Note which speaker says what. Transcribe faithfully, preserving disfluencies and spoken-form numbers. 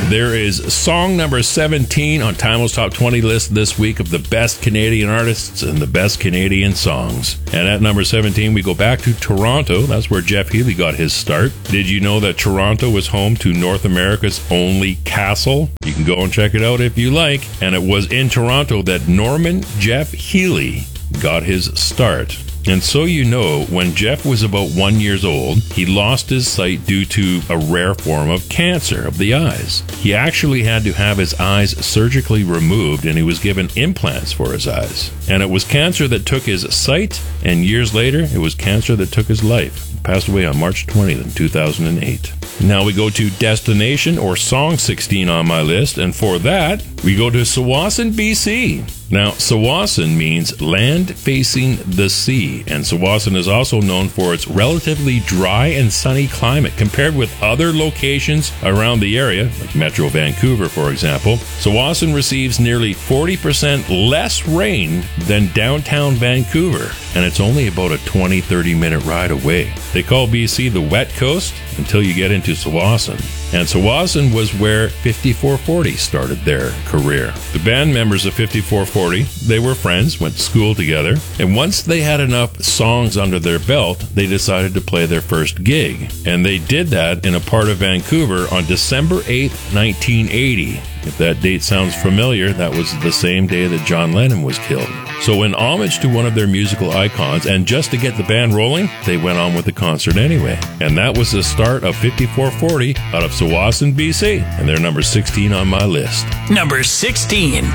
Speaker 1: There is song number seventeen on Timeless Top twenty list this week of the best Canadian artists and the best Canadian songs. And at number seventeen, we go back to Toronto. That's where Jeff Healey got his start. Did you know that Toronto was home to North America's only castle? You can go and check it out if you like. And it was in Toronto that Norman Jeff Healey got his start. And so you know, when Jeff was about one years old, he lost his sight due to a rare form of cancer of the eyes. He actually had to have his eyes surgically removed, and he was given implants for his eyes. And it was cancer that took his sight, and years later, it was cancer that took his life. He passed away on March twentieth in two thousand eight. Now we go to Destination or Song sixteen on my list, and for that, we go to Tsawwassen, B C. Now, Tsawwassen means land facing the sea, and Tsawwassen is also known for its relatively dry and sunny climate compared with other locations around the area, like Metro Vancouver, for example. Tsawwassen receives nearly forty percent less rain than downtown Vancouver, and it's only about a twenty to thirty minute ride away. They call B C the wet coast until you get into Tsawwassen. And Tsawwassen was where fifty-four forty started their career. The band members of fifty-four forty, they were friends, went to school together, and once they had enough songs under their belt, they decided to play their first gig. And they did that in a part of Vancouver on December eighth, nineteen eighty. If that date sounds familiar, that was the same day that John Lennon was killed. So in homage to one of their musical icons, and just to get the band rolling, they went on with the concert anyway. And that was the start of fifty-four forty out of Tsawwassen, B C. And they're number sixteen on my list.
Speaker 2: Number sixteen.